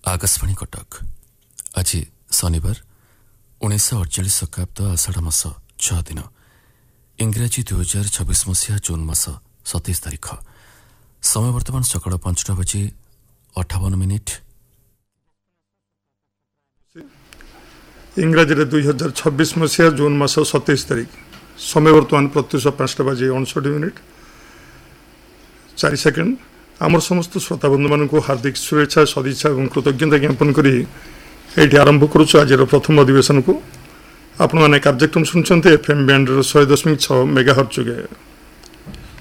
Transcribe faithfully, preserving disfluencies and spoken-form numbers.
आकाशवाणी कटक आज शनिवार उन्नीस अड़चाश शताब्द आषाढ़ मास छह दिन इंग्राजी दुई हजार छब्बीस मसीहा जून मास सतैश तारीख समय बर्तमान सकाल पांचटा बजे अठावन मिनिट इंग्राजी दुई हजार छब्बीस मसीहा जून मास सतैश तारीख समय बर्तमान प्रत्युष पांचटा बजे अणसठ मिनिट चार सेकेंड आमर समस्त श्रोता बंधु मान हार्दिक शुभेच्छा सदिच्छा और कृतज्ञता ज्ञापन कर आरंभ करुछु आज प्रथम अधिवेशन को आपण मैंने कार्यक्रम शुणुंट एफ एम बैंड शहे दशमिक छः मेगाहर्ट्ज जुगे।